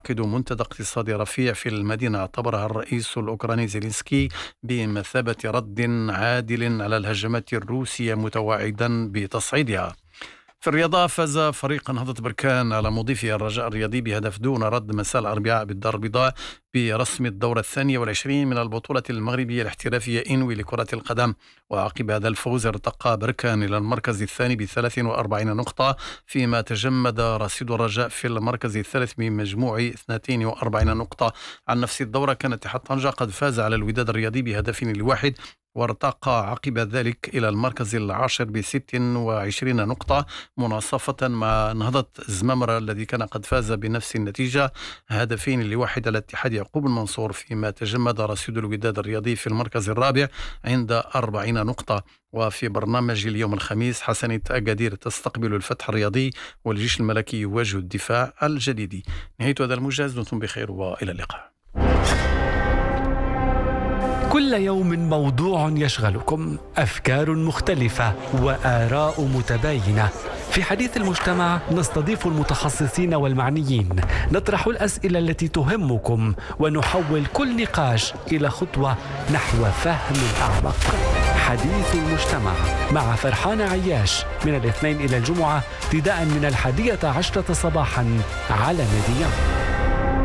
يؤكد منتدى اقتصادي رفيع في المدينة اعتبرها الرئيس الأوكراني زيلينسكي بمثابة رد عادل على الهجمات الروسية متوعدا بتصعيدها. في الرياضة فاز فريق نهضة بركان على مضيفه الرجاء الرياضي بهدف دون رد مساء الأربعاء بالدار البيضاء برسم الدورة 22 من البطولة المغربية الاحترافية إنوي لكرة القدم. وعقب هذا الفوز ارتقى بركان إلى المركز الثاني ب43 نقطة، فيما تجمد رصيد الرجاء في المركز الثالث بمجموع 42 نقطة. عن نفس الدورة كان اتحاد طنجة قد فاز على الوداد الرياضي بهدف لواحد، وارتقى عقب ذلك إلى المركز العاشر ب26 نقطة، مناصفة مع نهضة الزمامرة الذي كان قد فاز بنفس النتيجة هدفين لواحد على اتحاد يعقوب المنصور، فيما تجمد رصيد الوداد الرياضي في المركز الرابع عند 40 نقطة. وفي برنامج اليوم الخميس حسنية أكادير تستقبل الفتح الرياضي، والجيش الملكي يواجه الدفاع الجديدي. نهاية هذا الموجز، دمتم بخير وإلى اللقاء. كل يوم موضوع يشغلكم، أفكار مختلفة وآراء متباينة. في حديث المجتمع نستضيف المتخصصين والمعنيين، نطرح الأسئلة التي تهمكم، ونحول كل نقاش إلى خطوة نحو فهم أعمق. حديث المجتمع مع فرحان عياش من الاثنين إلى الجمعة ابتداء من 11:10 صباحا على ميديان.